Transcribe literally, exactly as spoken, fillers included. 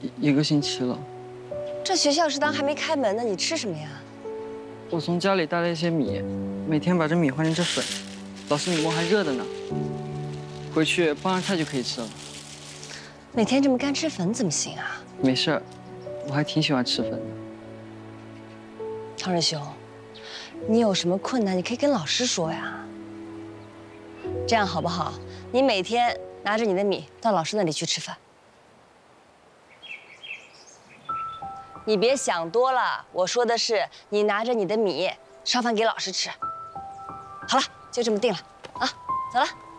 一一个星期了。 这学校食堂还没开门呢，你吃什么呀？ 我从家里带了一些米，每天把这米换成这粉。老师，你馍还热的呢，回去拌上菜就可以吃了。 每天这么干吃粉怎么行啊？ 没事儿，我还挺喜欢吃粉的。 汤仁兄，你有什么困难，你可以跟老师说呀。这样好不好？你每天拿着你的米到老师那里去吃饭。你别想多了，我说的是你拿着你的米烧饭给老师吃。好了，就这么定了，啊，走了。